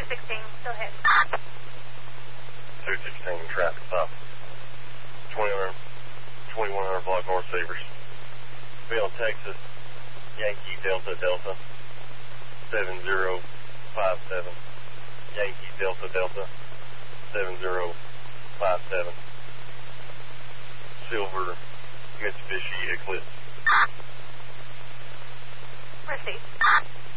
216, go ahead. 216, traffic stop. 2100 block North Severs. Vail, Texas, Yankee Delta Delta, 7057. Yankee Delta Delta, 7057. Silver Mitsubishi Eclipse. Proceed.